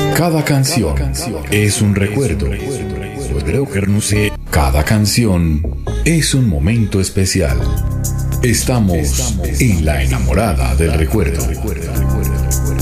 Cada canción es un recuerdo. Cada canción es un momento especial. Estamos en la enamorada del recuerdo.